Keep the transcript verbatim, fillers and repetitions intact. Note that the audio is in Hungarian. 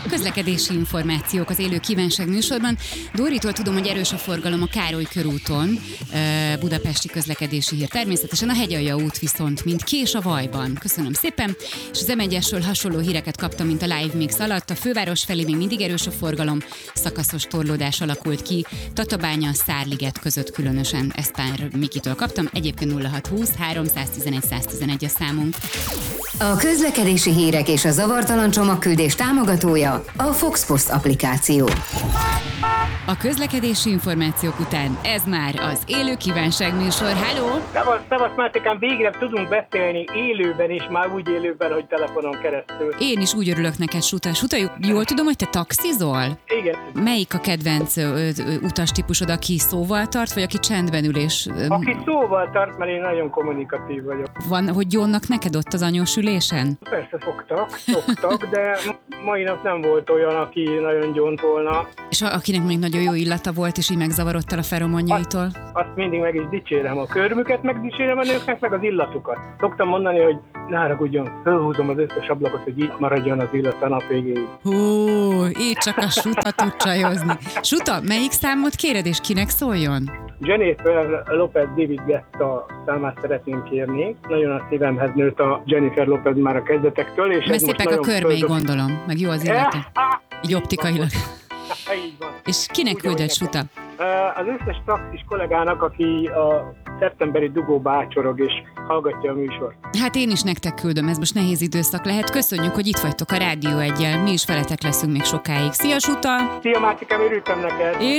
Közlekedési információk az élő kívánság műsorban. Dóritól tudom, hogy erős a forgalom a Károly körúton, budapesti közlekedési hír. Természetesen a Hegyalja út viszont, mint kés a vajban. Köszönöm szépen. És az em egyesről hasonló híreket kaptam, mint a Live Mix alatt. A főváros felé még mindig erős a forgalom, szakaszos torlódás alakult ki. Tatabánya, Szárliget között különösen. Ezt pár Mikitől kaptam. Egyébként nulla hat húsz háromszáztizenegy száztizenegy a számunk. A közlekedési hírek és a zavartalan csomagküldés támogatója a Fox Post applikáció. A közlekedési információk után ez már az élő kívánság műsor. Halló! Szevasz, szevasz Mátékám, végre tudunk beszélni élőben is, már úgy élőben, hogy telefonon keresztül. Én is úgy örülök neked, Suta. Suta, jól tudom, hogy te taxizol? Igen. Melyik a kedvenc ö, ö, utastípusod, aki szóval tart, vagy aki csendben ül és... Ö, aki szóval tart, mert én nagyon kommunikatív vagyok. Van, hogy gyónnak neked ott az anyós ülésen? Persze szoktak, szoktak, de mai nap nem volt olyan, aki nagyon gyónt volna. És akinek még nagyon jó illata volt, és így megzavarodtál a feromonjaitól? Azt, azt mindig meg is dicsérem, a körmüket meg dicsérem a nőknek, meg az illatukat. Szoktam mondani, hogy ne haragudjon, fölhúzom az összes ablakot, hogy itt maradjon az illat a nap végéig. Hú, így csak a Suta tud csajozni. Suta, melyik számot kéred, és kinek szóljon? Jennifer Lopez David Guetta számát szeretném kérni. Nagyon a szívemhez nőtt a Jennifer Lopez már a kezdetektől. És mert szépek a körmei, földöm... gondolom, meg jó az illata. Így optikailag. Így van. És kinek küldött, Suta? Az összes taxis kollégának, aki a szeptemberi dugóba ácsorog és hallgatja a műsort. Hát én is nektek küldöm, ez most nehéz időszak lehet. Köszönjük, hogy itt vagytok a Rádió Eggyel. Mi is veletek leszünk még sokáig. Szia, Suta! Szia, Mátikám, örültem neked! Én